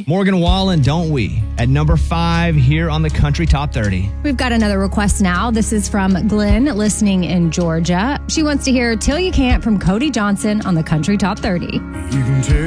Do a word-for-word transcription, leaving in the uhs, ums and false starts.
me. Morgan Wallen, Don't We? At number five here on the Country Top thirty. We've got another request now. This is from Glenn, listening in Georgia. She wants to hear Till You Can't from Cody Johnson on the Country Top thirty. You can tell